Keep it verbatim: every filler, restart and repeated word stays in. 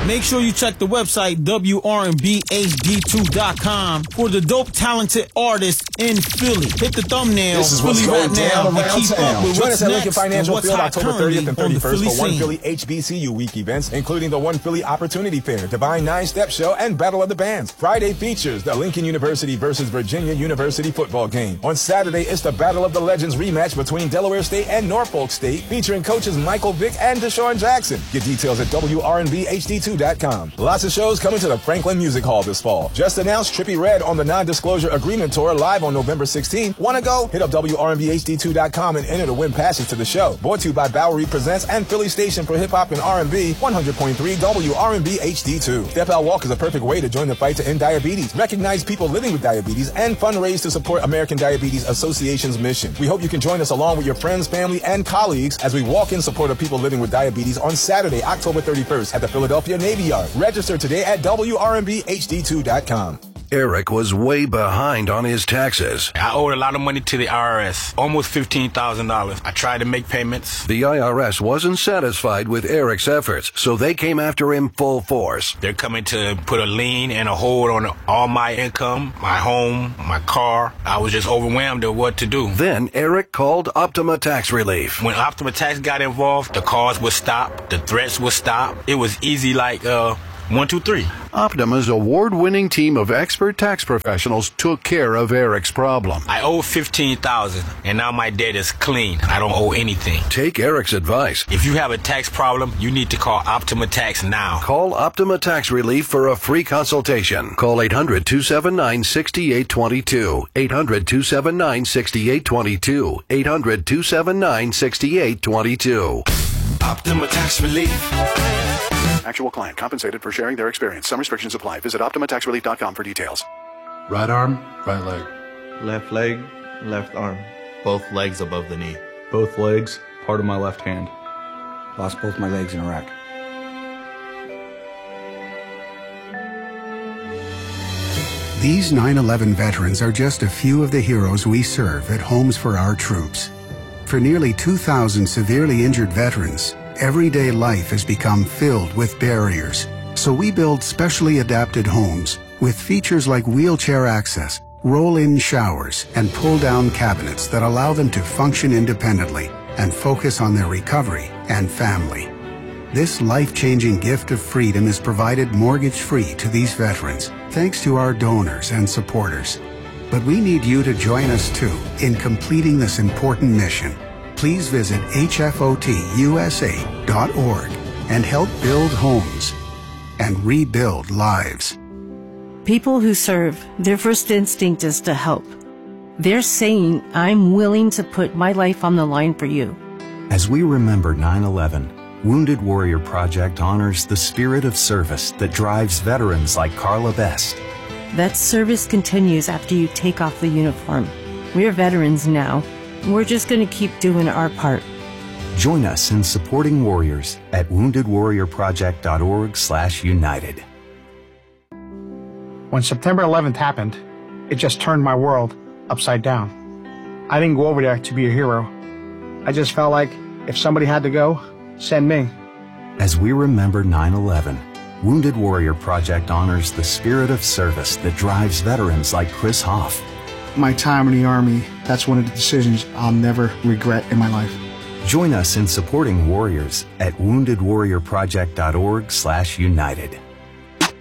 Make sure you check the website W R N B H D two dot com for the dope, talented artists in Philly. Hit the thumbnail, This is Philly what's going right down now, and keep around up with Join what's us at Lincoln next Financial and what's Field hot October thirtieth and currently on the thirty-first Philly for One scene. Philly H B C U Week events, including the One Philly Opportunity Fair, Divine Nine-Step Show, and Battle of the Bands. Friday features the Lincoln University versus Virginia University football game. On Saturday, it's the Battle of the Legends rematch between Delaware State and Norfolk State, featuring coaches Michael Vick and Deshaun Jackson. Get details at W R N B H D two dot com. Lots of shows coming to the Franklin Music Hall this fall. Just announced Trippie Redd on the Non-Disclosure Agreement Tour live on November sixteenth. Want to go? Hit up W R N B H D two dot com and enter to win passes to the show. Brought to you by Bowery Presents and Philly Station for Hip Hop and R and B, one hundred point three W R N B H D two. Step Out Walk is a perfect way to join the fight to end diabetes, recognize people living with diabetes, and fundraise to support American Diabetes Association's mission. We hope you can join us along with your friends, family, and colleagues as we walk in support of people living with diabetes on Saturday, October thirty-first at the Philadelphia Navy Yard. Register today at W R N B H D two dot com. Eric was way behind on his taxes. I owed a lot of money to the I R S, almost fifteen thousand dollars. I tried to make payments. The I R S wasn't satisfied with Eric's efforts, so they came after him full force. They're coming to put a lien and a hold on all my income, my home, my car. I was just overwhelmed at what to do. Then Eric called Optima Tax Relief. When Optima Tax got involved, the calls would stop, the threats would stop. It was easy like, uh, one, two, three. Optima's award-winning team of expert tax professionals took care of Eric's problem. I owe fifteen thousand dollars, and now my debt is clean. I don't owe anything. Take Eric's advice. If you have a tax problem, you need to call Optima Tax now. Call Optima Tax Relief for a free consultation. Call eight hundred, two seven nine, six eight two two. eight hundred, two seven nine, six eight two two. eight hundred, two seven nine, six eight two two. Optima Tax Relief. Actual client compensated for sharing their experience. Some restrictions apply. Visit Optima Tax Relief dot com for details. Right arm, right leg. Left leg, left arm. Both legs above the knee. Both legs, part of my left hand. Lost both my legs in Iraq. These nine eleven veterans are just a few of the heroes we serve at Homes for Our Troops. For nearly two thousand severely injured veterans, everyday life has become filled with barriers. So we build specially adapted homes with features like wheelchair access, roll-in showers, and pull-down cabinets that allow them to function independently and focus on their recovery and family. This life-changing gift of freedom is provided mortgage-free to these veterans, thanks to our donors and supporters. But we need you to join us too in completing this important mission. Please visit H F O T U S A dot org and help build homes and rebuild lives. People who serve, their first instinct is to help. They're saying, I'm willing to put my life on the line for you. As we remember nine eleven, Wounded Warrior Project honors the spirit of service that drives veterans like Carla Best. That service continues after you take off the uniform. We're veterans now. We're just going to keep doing our part. Join us in supporting warriors at wounded warrior project dot org slash united. When September eleventh happened, it just turned my world upside down. I didn't go over there to be a hero. I just felt like if somebody had to go, send me. As we remember nine eleven, Wounded Warrior Project honors the spirit of service that drives veterans like Chris Hoff. My time in the Army, that's one of the decisions I'll never regret in my life. Join us in supporting warriors at wounded warrior project dot org slash united.